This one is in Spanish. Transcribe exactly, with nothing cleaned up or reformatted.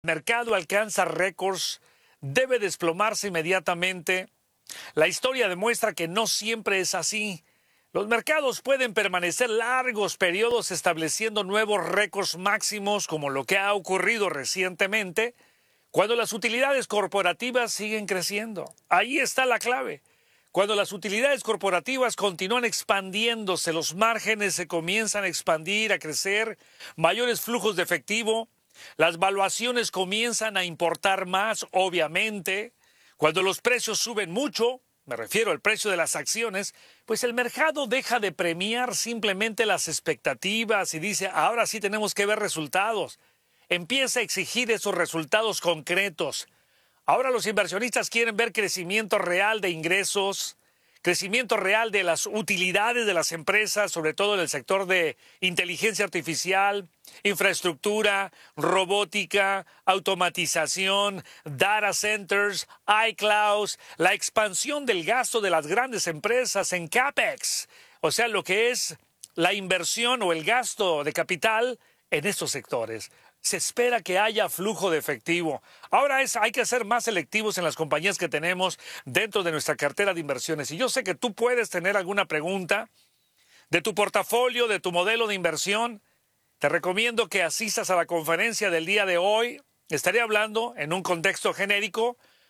El mercado alcanza récords, debe desplomarse inmediatamente. La historia demuestra que no siempre es así. Los mercados pueden permanecer largos periodos estableciendo nuevos récords máximos, como lo que ha ocurrido recientemente, cuando las utilidades corporativas siguen creciendo. Ahí está la clave. Cuando las utilidades corporativas continúan expandiéndose, los márgenes se comienzan a expandir, a crecer, mayores flujos de efectivo, las valuaciones comienzan a importar más, obviamente. Cuando los precios suben mucho, me refiero al precio de las acciones, pues el mercado deja de premiar simplemente las expectativas y dice, ahora sí tenemos que ver resultados. Empieza a exigir esos resultados concretos. Ahora los inversionistas quieren ver crecimiento real de ingresos, crecimiento real de las utilidades de las empresas, sobre todo en el sector de inteligencia artificial, infraestructura, robótica, automatización, data centers, iClouds, la expansión del gasto de las grandes empresas en CapEx, o sea, lo que es la inversión o el gasto de capital en estos sectores. Se espera que haya flujo de efectivo. Ahora es, hay que ser más selectivos en las compañías que tenemos dentro de nuestra cartera de inversiones. Y yo sé que tú puedes tener alguna pregunta de tu portafolio, de tu modelo de inversión. Te recomiendo que asistas a la conferencia del día de hoy. Estaré hablando en un contexto genérico